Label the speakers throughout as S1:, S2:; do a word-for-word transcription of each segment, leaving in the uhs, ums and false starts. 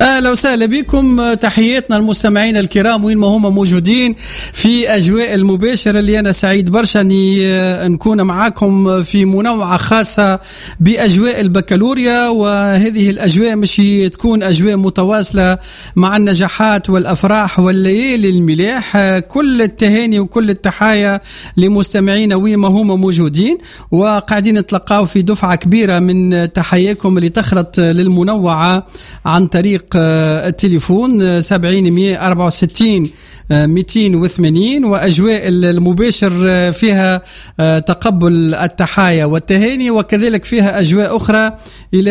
S1: أهلا وسهلا بكم. تحياتنا المستمعين الكرام وين ما هم موجودين في أجواء المباشرة اللي أنا سعيد برشا أني نكون معاكم في منوعة خاصة بأجواء البكالوريا. وهذه الأجواء مش تكون أجواء متواصلة مع النجاحات والأفراح والليالي الملاح. كل التهاني وكل التحايا لمستمعينا وين ما هم موجودين، وقاعدين نتلقاو في دفعة كبيرة من تحياكم اللي تخلط للمنوعة عن طريق التليفون سبعين مئة أربعة وستين مئتين وثمانين، وأجواء المباشر فيها تقبل التحايا والتهاني، وكذلك فيها أجواء أخرى إلى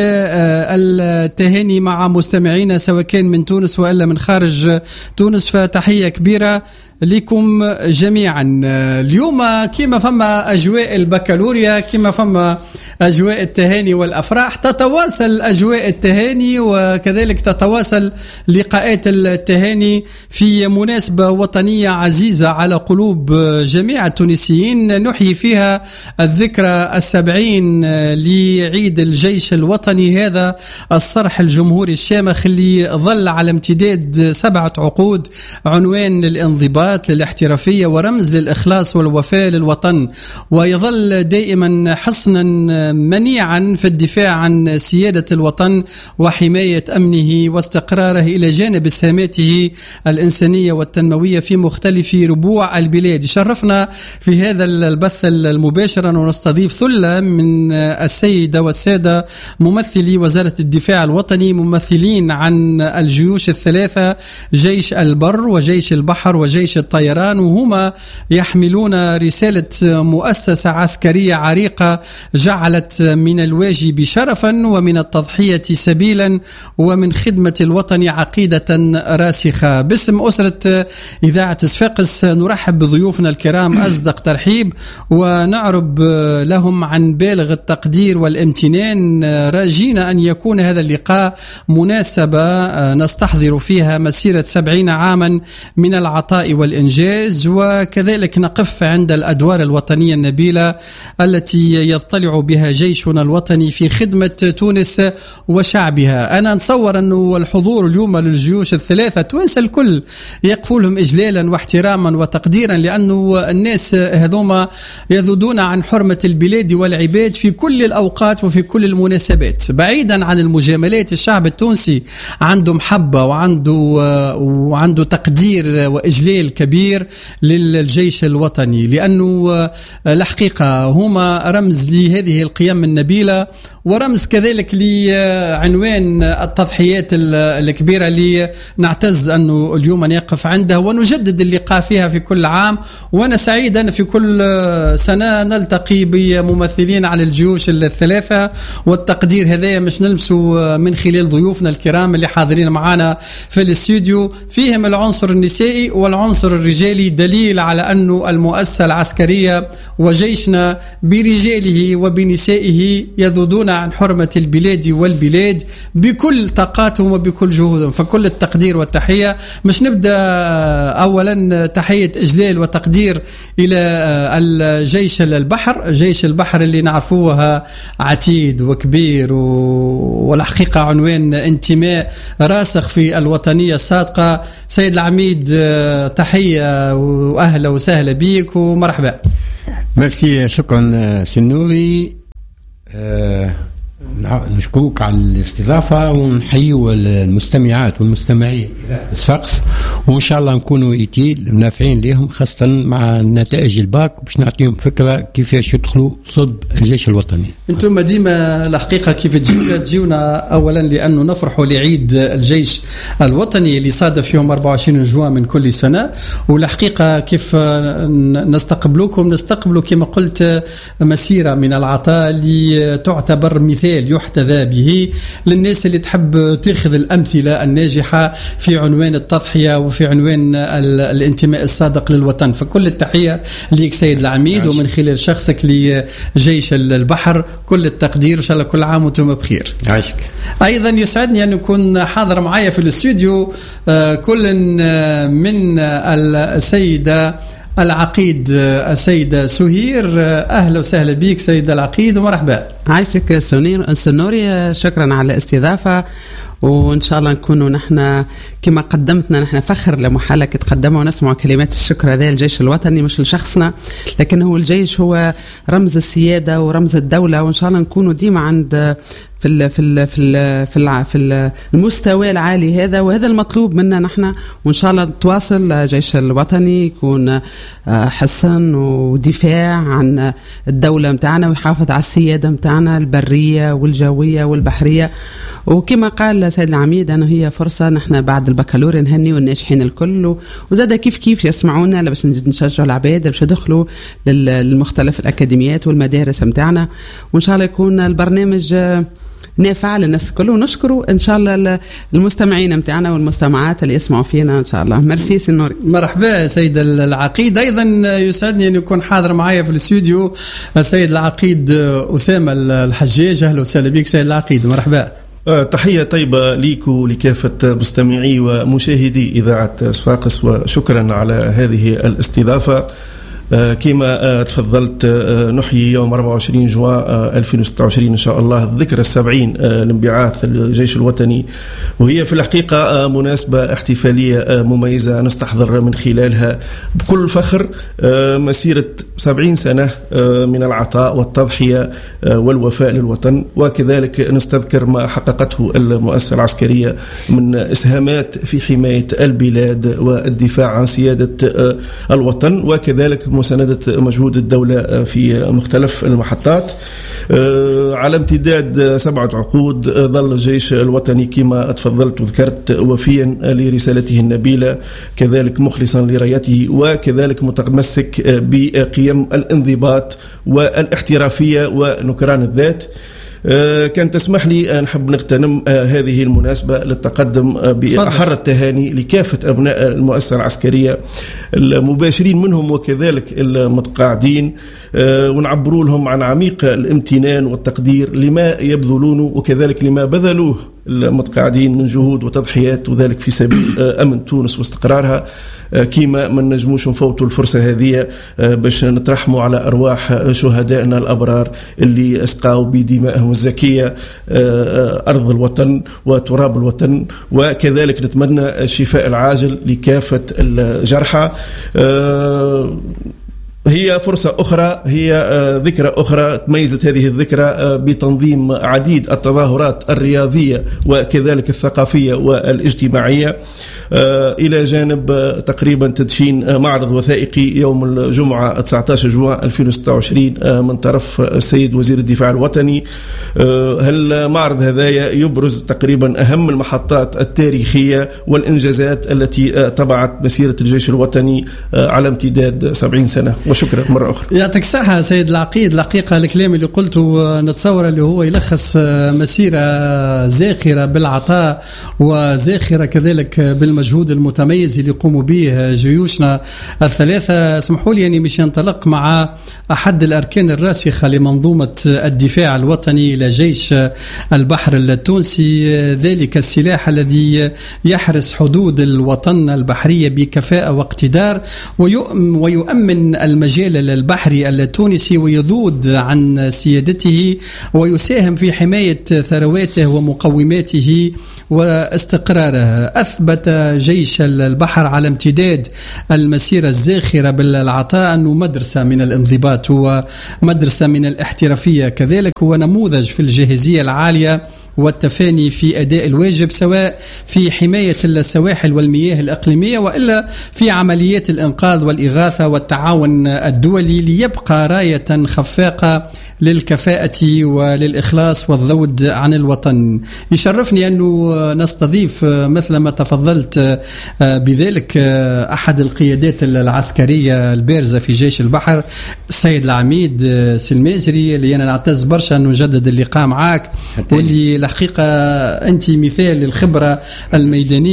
S1: التهاني مع مستمعينا سواء كان من تونس وإلا من خارج تونس. فتحية كبيرة لكم جميعا. اليوم كما فما أجواء البكالوريا كما فما أجواء التهاني والأفراح، تتواصل أجواء التهاني وكذلك تتواصل لقاءات التهاني في مناسبة وطنية عزيزة على قلوب جميع التونسيين، نحيي فيها الذكرى السبعين لعيد الجيش الوطني، هذا الصرح الجمهوري الشامخ اللي ظل على امتداد سبعة عقود عنوان للانضباط للاحترافية ورمز للإخلاص والوفاء للوطن، ويظل دائما حصنا منيعا في الدفاع عن سيادة الوطن وحماية أمنه واستقراره إلى جانب سهاماته الإنسانية والتنموية في مختلف ربوع البلاد. شرفنا في هذا البث المباشر ونستضيف ثلة من السيدة والسادة ممثلي وزارة الدفاع الوطني، ممثلين عن الجيوش الثلاثة، جيش البر وجيش البحر وجيش الطيران، وهما يحملون رسالة مؤسسة عسكرية عريقة جعلت من الواجب شرفا ومن التضحية سبيلا ومن خدمة الوطن عقيدة راسخة. باسم أسرة إذاعة صفاقس نرحب بضيوفنا الكرام أصدق ترحيب، ونعرب لهم عن بالغ التقدير والامتنان، راجين أن يكون هذا اللقاء مناسبة نستحضر فيها مسيرة سبعين عاما من العطاء والإنجاز، وكذلك نقف عند الأدوار الوطنية النبيلة التي يطلع بها جيشنا الوطني في خدمة تونس وشعبها. أنا نتصور أنه الحضور اليوم للجيوش الثلاثة توانسة الكل يقفوا لهم إجلالا واحتراما وتقديرا، لأنه الناس هذوما يذودون عن حرمة البلاد والعباد في كل الأوقات وفي كل المناسبات. بعيدا عن المجاملات، الشعب التونسي عنده محبة وعنده وعنده تقدير وإجلال كبير للجيش الوطني، لأنه الحقيقة هما رمز لهذه القيم النبيلة ورمز كذلك لعنوان التضحيات الكبيرة اللي نعتز أنه اليوم نقف عندها ونجدد اللقاء فيها في كل عام. وأنا سعيد أن في كل سنة نلتقي بممثلين على الجيوش الثلاثة، والتقدير هذا مش نلمسه من خلال ضيوفنا الكرام اللي حاضرين معنا في الاستوديو، فيهم العنصر النسائي والعنصر الرجالي، دليل على أنه المؤسسة العسكرية وجيشنا برجاله وبنسائه يذودون عن حرمة البلاد والبلاد بكل طاقاتهم وبكل جهودهم، فكل التقدير والتحية. مش نبدأ أولا تحية إجلال وتقدير إلى الجيش البحر، جيش البحر اللي نعرفوها عتيد وكبير والحقيقة عنوان انتماء راسخ في الوطنية الصادقة. سيد العميد تحية وأهلا وسهلا بيك ومرحبا.
S2: ميرسي، شكرا سنوري. أه نشكرك على الاستضافة ونحيي المستمعات والمستمعين صفاقس، وإن شاء الله نكونوا إيتيل منافعين لهم خاصة مع نتائج الباك باش نعطيهم فكرة كيفاش يدخلوا صد الجيش الوطني.
S1: أنتم ديما الحقيقة كيف تجيونا تجيونا أولا لأنه نفرحوا لعيد الجيش الوطني اللي صادف يوم أربعة وعشرين جوان من كل سنة، والحقيقة كيف نستقبلوكم نستقبلوا كما قلت مسيرة من العطاء اللي تعتبر مثال يحتذى به للناس اللي تحب تاخذ الأمثلة الناجحة في عنوان التضحية وفي عنوان الانتماء الصادق للوطن. فكل التحية ليك سيد العميد ومن خلال شخصك لجيش البحر كل التقدير، وإن شاء الله كل عام وانتم بخير.
S2: عايشك.
S1: أيضا يسعدني أن يكون حاضر معايا في الاستوديو كل من السيدة العقيد السيدة سهير. أهلا وسهلا بك سيدة العقيد ومرحبا.
S3: عايشك سنير السنوري، شكرا على الاستضافة وإن شاء الله نكونوا نحن كما قدمتنا نحن فخر لمحلك تقدموا ونسمع كلمات الشكر هذا الجيش الوطني مش لشخصنا، لكن هو الجيش هو رمز السيادة ورمز الدولة، وإن شاء الله نكونوا ديما عند في ال في ال في ال في, ال في المستوى العالي هذا، وهذا المطلوب منا نحن. وإن شاء الله تواصل الجيش الوطني يكون حصن ودفاع عن الدولة متاعنا ويحافظ على السيادة متاعنا البرية والجوية والبحرية. وكما قال سيد العميد أنه هي فرصة نحن بعد البكالوريا نهني والناجحين الكل، وزاد كيف كيف يسمعونا باش نشجعوا العباد باش يدخلوا للمختلف الأكاديميات والمدارس متاعنا، وإن شاء الله يكون البرنامج نافع للناس الكل. ونشكروا ان شاء الله المستمعين متاعنا والمستمعات اللي يسمعوا فينا ان شاء الله. ميرسي سنوري.
S1: مرحبا سيد العقيد. ايضا يسعدني ان يكون حاضر معايا في الاستوديو السيد العقيد اسامه الحجاج. اهلا وسهلا بك سيد العقيد. مرحبا.
S4: تحية طيبة ليك ولكافة مستمعي ومشاهدي إذاعة صفاقس، وشكرا على هذه الاستضافة. كما تفضلت نحيي يوم أربعة وعشرين جوان ألفين وستة وعشرين إن شاء الله الذكرى السبعين لانبعاث الجيش الوطني، وهي في الحقيقة مناسبة احتفالية مميزة نستحضر من خلالها بكل فخر مسيرة سبعين سنة من العطاء والتضحية والوفاء للوطن، وكذلك نستذكر ما حققته المؤسسة العسكرية من إسهامات في حماية البلاد والدفاع عن سيادة الوطن، وكذلك مساندة مجهود الدولة في مختلف المحطات. على امتداد سبعة عقود ظل الجيش الوطني كما تفضلت وذكرت وفيا لرسالته النبيلة، كذلك مخلصا لرايته، وكذلك متمسك بقيم الانضباط والاحترافية ونكران الذات. كان تسمح لي نحب نغتنم هذه المناسبة للتقدم بأحر التهاني لكافة أبناء المؤسسة العسكرية المباشرين منهم وكذلك المتقاعدين، ونعبروا لهم عن عميق الامتنان والتقدير لما يبذلونه وكذلك لما بذلوه المتقاعدين من جهود وتضحيات، وذلك في سبيل أمن تونس واستقرارها. كيما ما نجموش نفوتوا الفرصة هذه باش نترحموا على أرواح شهدائنا الأبرار اللي أسقاوا بدمائهم الزكية أرض الوطن وتراب الوطن، وكذلك نتمنى الشفاء العاجل لكافة الجرحى. هي فرصة أخرى، هي ذكرى أخرى تميزت هذه الذكرى بتنظيم عديد التظاهرات الرياضية وكذلك الثقافية والاجتماعية، إلى جانب تقريبا تدشين معرض وثائقي يوم الجمعة تسعة عشر جوان ألفين وستة وعشرين من طرف السيد وزير الدفاع الوطني. هالمعرض هذا يبرز تقريبا أهم المحطات التاريخية والإنجازات التي طبعت مسيرة الجيش الوطني على امتداد سبعين سنة. وشكرا مرة أخرى.
S1: يعطيك الصحة سيد العقيد. الحقيقة الكلام اللي قلته نتصور اللي هو يلخص مسيرة زاخرة بالعطاء وزاخرة كذلك بالمجهود المتميز اللي يقوموا به جيوشنا الثلاثة. اسمحوا لي يعني مش ينطلق مع أحد الأركان الراسخة لمنظومة الدفاع الوطني لجيش البحر التونسي، ذلك السلاح الذي يحرس حدود الوطن البحرية بكفاءة واقتدار ويؤمن المجال البحري التونسي ويذود عن سيادته ويساهم في حماية ثرواته ومقوماته واستقراره. أثبت جيش البحر على امتداد المسيرة الزاخرة بالعطاء أنه مدرسة من الانضباط ومدرسة من الاحترافية، كذلك هو نموذج في الجاهزية العالية والتفاني في أداء الواجب، سواء في حماية السواحل والمياه الإقليمية وإلا في عمليات الإنقاذ والإغاثة والتعاون الدولي، ليبقى راية خفاقة للكفاءة وللإخلاص والذود عن الوطن. يشرفني أنه نستضيف مثل ما تفضلت بذلك أحد القيادات العسكرية البارزة في جيش البحر السيد العميد سلمازري، اللي أنا نعتز برشا أنه نجدد اللقاء معك، واللي الحقيقة أنت مثال للخبرة الميدانية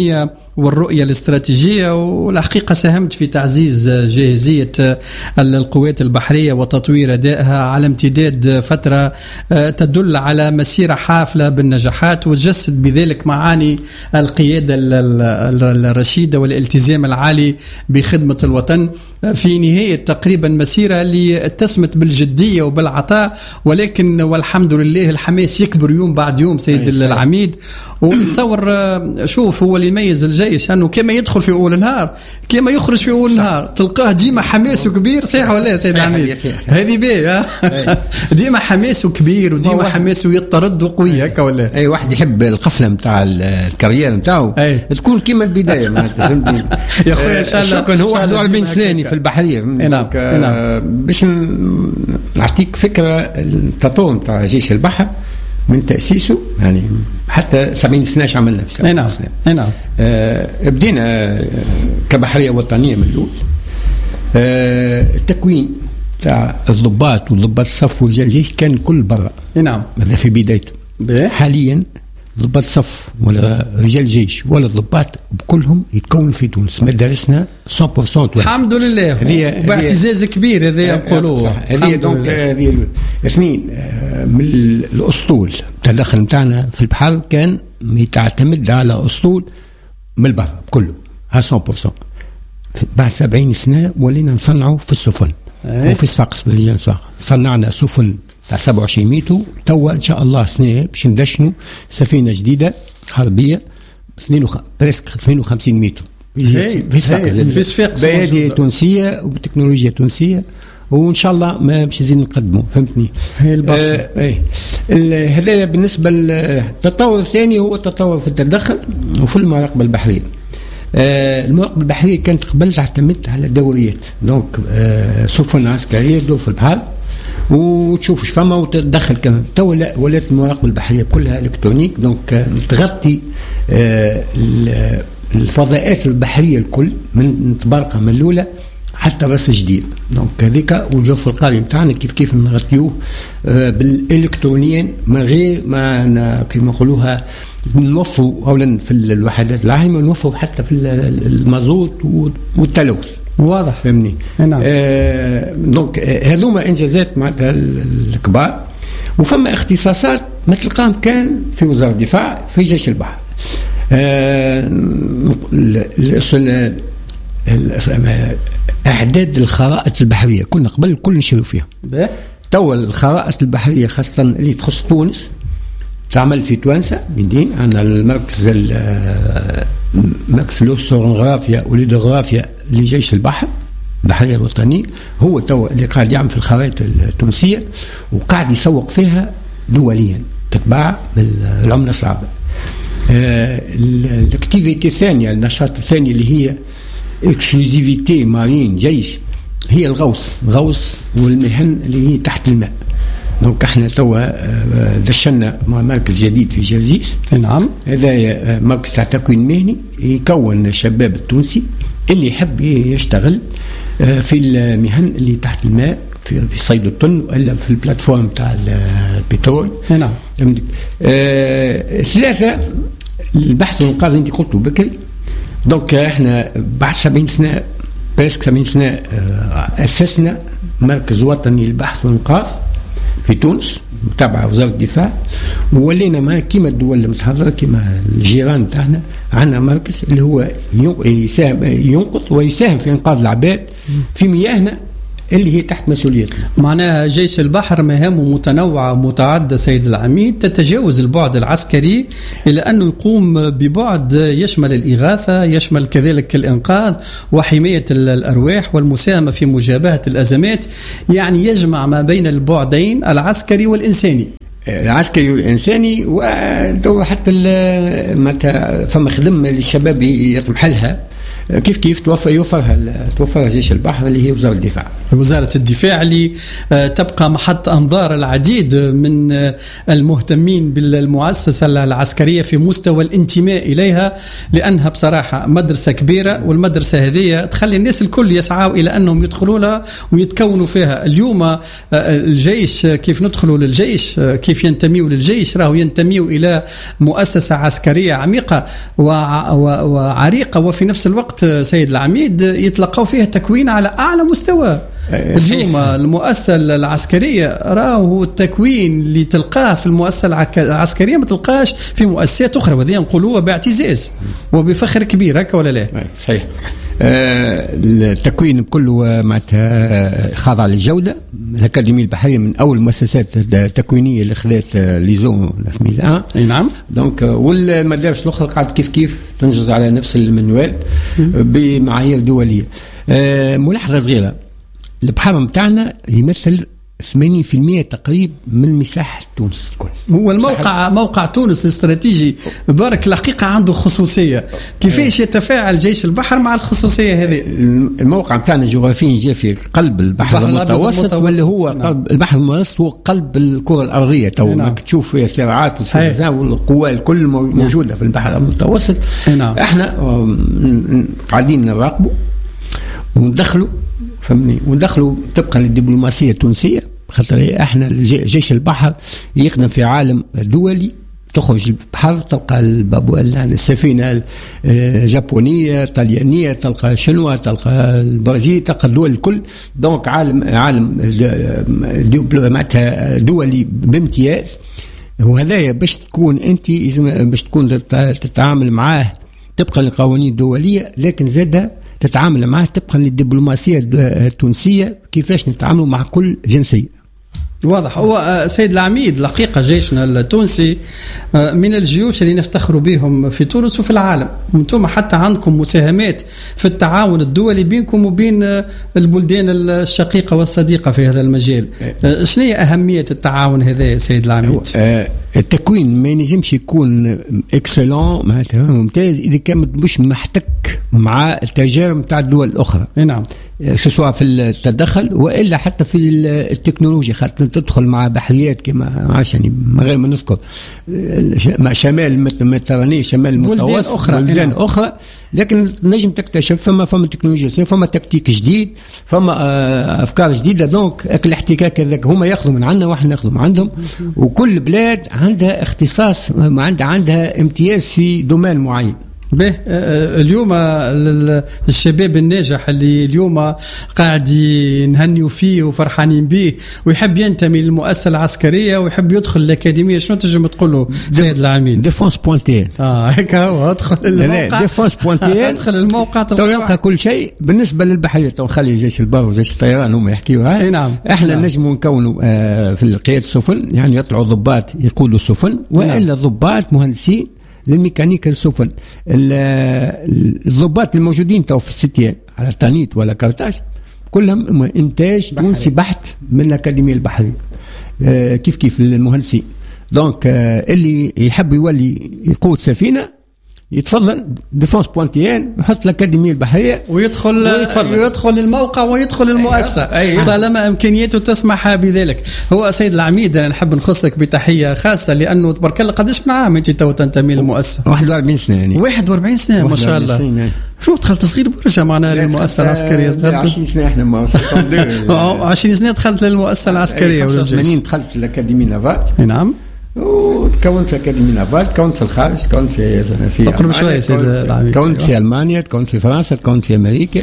S1: والرؤية الاستراتيجية، والحقيقة ساهمت في تعزيز جاهزية القوات البحرية وتطوير أدائها على امتداد فترة تدل على مسيرة حافلة بالنجاحات، وتجسد بذلك معاني القيادة الرشيدة والالتزام العالي بخدمة الوطن في نهاية تقريبا مسيرة اللي اتسمت بالجدية وبالعطاء، ولكن والحمد لله الحماس يكبر يوم بعد يوم سيد العميد. ونتصور شوف هو اللي يميز الجيش أنه كما يدخل في أول النهار كما يخرج في أول النهار تلقاه ديما حماسه كبير. صحيح ولا سيد العميد؟ هذه بيه ديما حماسه كبير وديما حماسه يطرد وقوي هكا ولا
S2: أي واحد يحب القفلة متاع الكارير متاعه تكون كما البداية معناتها
S1: يا خويا إن شاء الله.
S2: شكرا. هو واحد وأربعين سنة في البحرية باش نعطيك فكرة التطور متاع جيش البحر من تأسيسه يعني حتى سبعين سنة عملنا في سبعين سنة.
S1: نعم.
S2: آه بدينا كبحرية وطنية من الأول. آه التكوين تاع الضباط والضباط الصف ورجال الجيش كان كل برا.
S1: نعم.
S2: هذا في بدايته. حاليا ضباط صف ولا رجال جيش ولا ضباط كلهم يتكونوا في تونس. مدارسنا مية بالمية تونس
S1: الحمد لله باعتزاز كبير هذا يقولوا.
S2: هذه دونك هذه اثنين من الاسطول التدخل نتاعنا في البحر كان يعتمد على اسطول من البحر كله ها مية بالمية. بعد سبعين سنة ولينا نصنعوا في السفن وفي صفاقس بالرجال صح صنعنا سفن تاع سبعة وعشرين ميتو. توا ان شاء الله سنه باش ندشنوا سفينه جديده حربيه اثنين وخ... بريسك اثنين وخمسين ميتو في صفاقس بياديه تونسيه وبتكنولوجيا تونسيه، وان شاء الله ما باش نزيد نقدموا. فهمتني؟
S1: هي البصر.
S2: آه اي هذا بالنسبه للتطور الثاني هو التطور في التدخل وفي المراقبه البحريه. آه المراقبه البحريه كانت قبل تعتمد على دوريات دونك آه سفن عسكريه تدور في البحر وتشوف ايش فما وتدخل كمان. تو لا ولات المراقبه البحريه كلها الكترونيك دونك تغطي آه الفضاءات البحريه الكل من تبارقه من الاولى حتى راس جديد. دونك هذيك والجوف القاري نتاعنا كيف كيف نغطيوه آه بالالكترونيا من غير ما كيما نقولوها نوفروا اولا في الوحدات العامه نوفروا حتى في المازوت والتلوث.
S1: واضح.
S2: فهمني؟
S1: نعم.
S2: آه دونك هذوما انجازات معناتها الكبار. وفما اختصاصات ما تلقاهم كان في وزاره الدفاع في جيش البحر. آه اعداد الخرائط البحريه كنا قبل الكل نشيروا فيها. تو الخرائط البحريه خاصه اللي تخص تونس تعمل في توانسه مدين عندنا المركز مركز الاوسينوغرافيا والهيدروغرافيا لجيش البحر البحريه الوطني هو تو اللي قاعد يعمل في الخرائط التونسيه وقاعد يسوق فيها دوليا تتباع بالعمله الصعبه. آه الاكتيفيتي الثانيه النشاط الثاني اللي هي اكسكلوزيفيتي مارين جيش هي الغوص الغوص والمهن اللي هي تحت الماء. دونك احنا توا دشنا مع مركز جديد في جرجيس.
S1: نعم.
S2: هذا مركز تاع تكوين مهني يكون الشباب التونسي اللي يحب يشتغل في المهن اللي تحت الماء في في صيد الطن ولا في البلاتفورم تاع البترول.
S1: نعم.
S2: آه ثلاثه البحث والانقاذ انت قلته بكري. دونك احنا بعد سبعين سنه بريسك سبعين سنه اسسنا مركز وطني للبحث والانقاذ في تونس تابعه وزاره الدفاع وولينا ما كيما الدول المتحضره كيما الجيران تاعنا عندنا مركز اللي هو يساهم ينقذ ويساهم في انقاذ العباد في مياهنا اللي هي تحت مسؤوليتنا.
S1: معناها جيش البحر مهامه متنوعة متعددة سيد العميد تتجاوز البعد العسكري إلى أنه يقوم ببعد يشمل الإغاثة يشمل كذلك الإنقاذ وحماية الأرواح والمساهمة في مجابهة الأزمات، يعني يجمع ما بين البعدين العسكري والإنساني.
S2: العسكري والإنساني وحتى متى فما خدمة للشباب يطمح لها كيف كيف توفر يوفرها توفرها جيش البحر اللي هي وزارة الدفاع.
S1: وزارة الدفاع اللي تبقى محط أنظار العديد من المهتمين بالمؤسسة العسكرية في مستوى الانتماء إليها، لأنها بصراحة مدرسة كبيرة، والمدرسة هذه تخلي الناس الكل يسعوا إلى أنهم يدخلوا لها ويتكونوا فيها. اليوم الجيش كيف ندخلوا للجيش، كيف ينتميوا للجيش، راهو ينتميوا إلى مؤسسة عسكرية عميقة وعريقة، وفي نفس الوقت سيد العميد يتلقوا فيها تكوين على أعلى مستوى. اليوم المؤسسة العسكرية راهو التكوين اللي تلقاه في المؤسسة العسكرية ما تلقاش في مؤسسات أخرى، وهذه نقولوها باعتزاز وبفخر كبير، هكا ولا لا؟
S2: صحيح. آه التكوين كله معناتها خاضع للجودة. الأكاديمية البحرية من أول المؤسسات التكوينية اللي خذت ليزون ألفين وواحد.
S1: أي نعم.
S2: دونك والمدارس الأخرى قاعدة كيف كيف تنجز على نفس المنوال بمعايير دولية. آه ملاحظة صغيرة، البحر متاعنا يمثل ثمانين بالمئة تقريبا من مساحة تونس الكل.
S1: هو الموقع موقع تونس الاستراتيجي بارك الحقيقة عنده خصوصية. كيفاش يتفاعل جيش البحر مع الخصوصية هذه؟
S2: الموقع متاعنا جغرافيا جاء في قلب البحر المتوسط، واللي هو قلب البحر المتوسط هو قلب الكرة الأرضية. تو نعم. تشوف فيها صراعات والقوى الكل موجودة نعم. في البحر المتوسط. نعم. احنا قاعدين نراقبه وندخلوا فهمني وندخلوا طبقا للدبلوماسية التونسية، خاطر احنا جيش البحر يخدم في عالم دولي. تخرج البحر تلقى السفينة الجابونية طليانية، تلقى شنوة، تلقى البرازيل، تلقى الدول الكل. دونك عالم عالم معناتها دولي بامتياز. وهذايا باش تكون انت باش تكون تتعامل معاه طبقا للقوانين الدولية، لكن زاد تتعامل معه طبقا للدبلوماسية التونسية، كيفاش نتعاملوا مع كل جنسية.
S1: واضح. هو سيد العميد الحقيقة جيشنا التونسي من الجيوش اللي نفتخروا بهم في تونس وفي العالم. انتم حتى عندكم مساهمات في التعاون الدولي بينكم وبين البلدان الشقيقة والصديقة في هذا المجال. شنو هي أهمية التعاون هذا يا سيد العميد؟
S2: التكوين ما ينجمش يكون اكسلون معناتها ممتاز إذا كان مش محتك مع التجارب متاع الدول الأخرى.
S1: نعم.
S2: سواء في التدخل وإلا حتى في التكنولوجيا، خاطر تدخل مع بحريات كما معلش يعني من غير ما نذكر شمال المديتراني، شمال المتوسط،
S1: أخرى
S2: بلدان أخرى، لكن نجم تكتشف فما فما تكنولوجيا، فما تكتيك جديد، فما أفكار جديدة. دونك الاحتكاك هذاك هما يأخذوا من عندنا وإحنا نأخذوا من عندهم، وكل بلاد عندها اختصاص، عندها عندها امتياز في دومين معين.
S1: به اليوم الشباب الناجح اللي اليوم قاعد ينهنيوا فيه وفرحانين به ويحب ينتمي للمؤسسة العسكرية ويحب يدخل الأكاديمية، شنو تنجم تقوله سيد العميد؟
S2: ديفونس بوانتين.
S1: اه هيك هو ادخل الموقع.
S2: ديفونس بوانتين.
S1: ادخل الموقع
S2: تلقى كل شيء. بالنسبة للبحرية تو خلي جيش البر وجيش الطيران هم يحكيوا.
S1: اي نعم.
S2: احنا نعم. نجموا نكونوا آه في قيادة السفن، يعني يطلعوا ضباط يقودوا السفن، والا ضباط مهندسين للميكانيكا السفن. الضباط الموجودين تو في الستيان على تانيت ولا كارتاج كلهم انتاج تونسي بحت من الأكاديمية البحرية. آه كيف كيف المهندسين. دونك آه اللي يحب يولي يقود سفينة يتفضل ديفونس بوانتيان، يحط الأكاديمية البحرية
S1: ويدخل يدخل الموقع ويدخل المؤسسة. أيوة. طالما إمكانياته تسمح بذلك. هو سيد العميد أنا نحب نخصك بتحية خاصة، لأنه تبارك الله قديش من عام أنت تو تنتمي للمؤسسة؟
S2: واحد وأربعين سنة يعني.
S1: واحد وأربعين سنة ما شاء الله. سنة. شو دخلت صغير برشا معناها للمؤسسة العسكرية.
S2: عشرين سنة احنا ما
S1: عشرين سنة دخلت للمؤسسة العسكرية.
S2: خمسة وثمانين دخلت الأكاديمية نافال.
S1: نعم.
S2: وتكونت في أكاديمية نافال، تكونت في الخارج، تكونت في في
S1: أقرب شوية سيد العميد.
S2: تكونت في ألمانيا، تكونت في فرنسا، تكونت في أمريكا.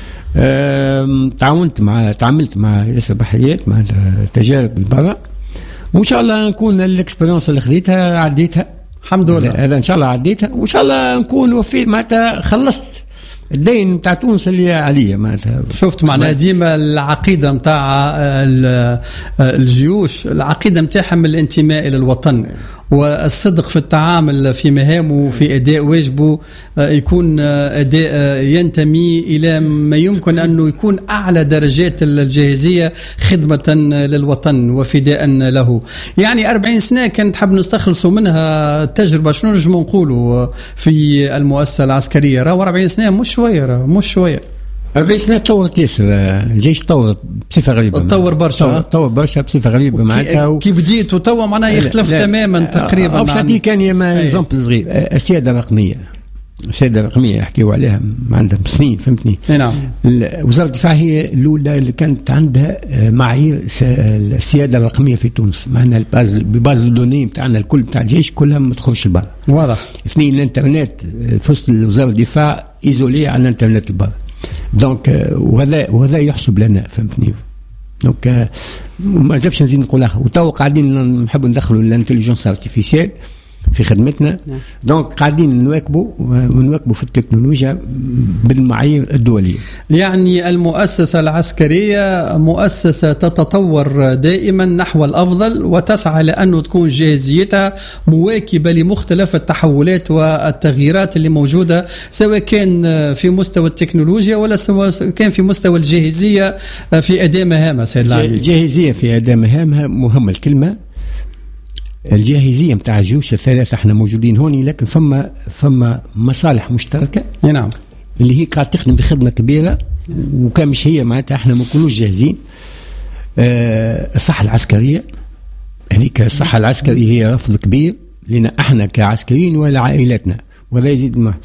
S2: تعاونت مع تعاملت مع ياسر بحريات، مع تجارب البرة، وإن شاء الله نكون الإكسبيرينس اللي خذيتها عديتها
S1: الحمد لله.
S2: هذا إن شاء الله عديتها، وإن شاء الله نكون وفيت معناتها خلصت الدين متاع تونس اللي عليه. معناتها
S1: شفت معناها ديما العقيدة متاع الجيوش، العقيدة متاعهم الانتماء إلى الوطن، والصدق في التعامل في مهامه في أداء واجبه، يكون أداء ينتمي إلى ما يمكن أنه يكون أعلى درجات الجاهزية خدمة للوطن وفداء له. يعني أربعين سنة كانت حاب نستخلصوا منها تجربة، شنو نجمو نقولوا في المؤسسة العسكرية؟ راهو أربعين سنة مش شوية، مش شوية.
S2: أربعين سنة تطورت ياسر، الجيش تطور بصفة غريبة،
S1: تطور برشا،
S2: تطور برشا بصفة غريبة معناتها.
S1: كي بديت وتوا معناها يختلف لا تماما تقريبا.
S2: أبسط كان يما إكزامبل صغير، السيادة الرقمية، السيادة الرقمية يحكيوا عليها عندها سنين، فهمتني؟
S1: نعم.
S2: وزارة الدفاع هي الأولى اللي كانت عندها معايير السيادة الرقمية في تونس، معنا الباز بباز الدوني بتاعنا الكل بتاع الجيش كلها ما تخرجش البر.
S1: واضح.
S2: اثنين، الانترنت في وسط وزارة الدفاع إيزولي عن الانترنت البر. دونك وهذا وهذا يحسب لنا، فهمتني؟ دونك ما نجمش نزيد نقول اخر. وتو قاعدين نحبوا ندخلوا الانتليجنس ارتيفيسيال في خدمتنا. دونك قاعدين نواكبوا ونواكبوا في التكنولوجيا بالمعايير الدولية.
S1: يعني المؤسسة العسكرية مؤسسة تتطور دائما نحو الأفضل وتسعى لأنه تكون جاهزيتها مواكبة لمختلف التحولات والتغييرات اللي موجودة، سواء كان في مستوى التكنولوجيا ولا سواء كان في مستوى الجاهزية في أداء مهامها. سيد العميد،
S2: الجاهزية في أداء مهامها مهمة الكلمة. الجاهزية متاع الجيوش الثلاثة احنا موجودين هوني، لكن فما فما مصالح مشتركة.
S1: نعم.
S2: اللي هي قاعد تخدم في خدمة كبيرة، وكان مش هي معناتها احنا ما نكونوش جاهزين. أه الصحة العسكرية، هذيك الصحة العسكرية هي رفض كبير لنا احنا كعسكريين ولا عائلاتنا، ولا يزيد ما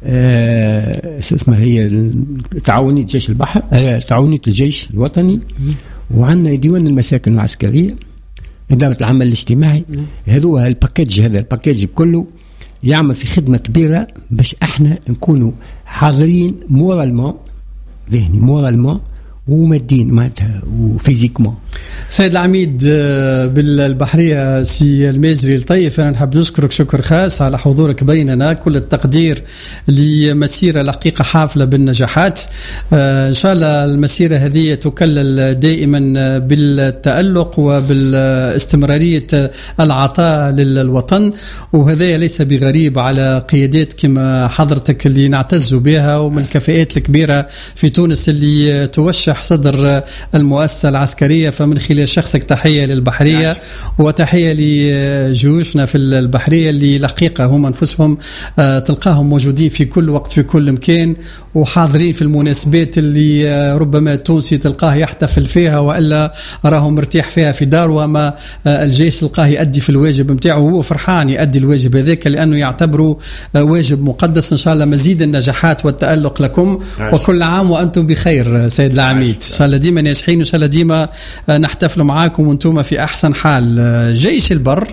S2: أه اسمها هي تعاونية جيش البحر، أه تعاونية الجيش الوطني، وعندنا ديوان المساكن العسكرية، إدارة العمل الاجتماعي. هذو الباكيج، هذا الباكيج كله يعمل في خدمة كبيرة باش احنا نكونوا حاضرين مورالمون، ذهني مورالمون ومادين معناتها وفيزيكمون.
S1: سيد العميد بالبحرية سي المازري الطيف، أنا نحب نشكرك شكر خاص على حضورك بيننا، كل التقدير لمسيرة الحقيقة حافلة بالنجاحات. إن شاء الله المسيرة هذه تكلل دائما بالتألق وبالاستمرارية العطاء للوطن، وهذا ليس بغريب على قيادات كما حضرتك اللي نعتز بها، ومن الكفاءات الكبيرة في تونس اللي توشح صدر المؤسسة العسكرية. فمن خلال شخصك تحية للبحرية وتحية لجيوشنا في البحرية اللي الحقيقة هم أنفسهم تلقاهم موجودين في كل وقت في كل مكان، وحاضرين في المناسبات اللي ربما التونسي تلقاه يحتفل فيها وإلا راه مرتاح فيها في دار، وما الجيش تلقاه يؤدي في الواجب متاعه وهو فرحان يؤدي الواجب هذاك لأنه يعتبره واجب مقدس. إن شاء الله مزيد النجاحات والتألق لكم، وكل عام وأنتم بخير سيد العميد. إن شاء الله ديما ناجحين، وإن شاء الله ديما نحتفلوا معاكم وانتم في أحسن حال. جيش البر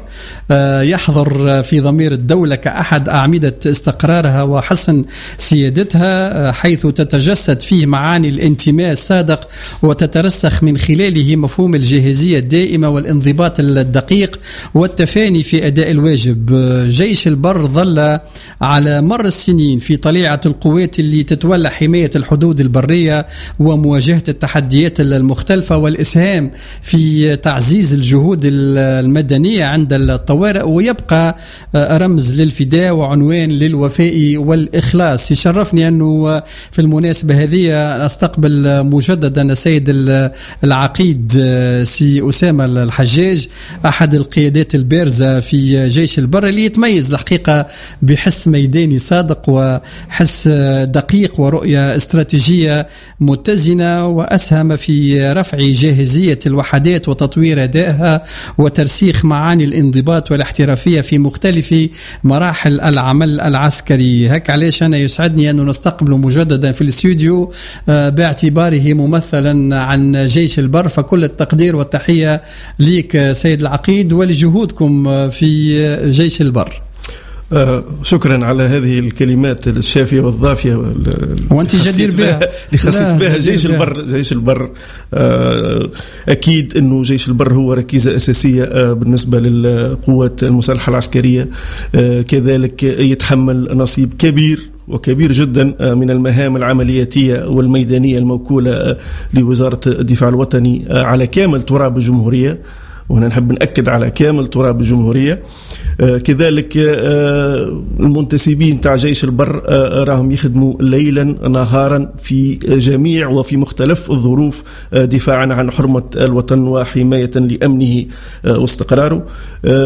S1: يحضر في ضمير الدولة كأحد أعمدة استقرارها وحسن سيادتها، حيث تتجسد فيه معاني الانتماء الصادق وتترسخ من خلاله مفهوم الجاهزية الدائمة والانضباط الدقيق والتفاني في أداء الواجب. جيش البر ظل على مر السنين في طليعة القوات اللي تتولى حماية الحدود البرية ومواجهة التحديات المختلفة والإسهام في تعزيز الجهود المدنية عند الطوارئ، ويبقى رمز للفداء وعنوان للوفاء والإخلاص. يشرفني أنه في المناسبة هذه أستقبل مجددا السيد العقيد سي أسامة الحجاج، أحد القيادات البارزة في جيش البر اللي يتميز الحقيقة بحس ميداني صادق وحس دقيق ورؤية استراتيجية متزنة، وأسهم في رفع جاهزية الوحدات وتطوير أدائها وترسيخ معاني الانضباط والاحترافية في مختلف مراحل العمل العسكري. هك علاش أنا يسعدني أن نستقبل مجددا في الاستوديو باعتباره ممثلا عن جيش البر. فكل التقدير والتحية ليك سيد العقيد ولجهودكم في جيش البر.
S4: آه شكرا على هذه الكلمات الشافية والضافية
S1: وانت جدير بها
S4: اللي خصيت بها جيش بها. البر جيش البر آه أكيد أنه جيش البر هو ركيزة أساسية آه بالنسبة للقوات المسلحة العسكرية، آه كذلك يتحمل نصيب كبير وكبير جدا من المهام العملياتية والميدانية الموكولة لوزارة الدفاع الوطني على كامل تراب الجمهورية. وهنا نحب نأكد على كامل تراب الجمهورية. كذلك المنتسبين تاع جيش البر راهم يخدموا ليلا نهارا في جميع وفي مختلف الظروف دفاعا عن حرمة الوطن وحماية لأمنه واستقراره.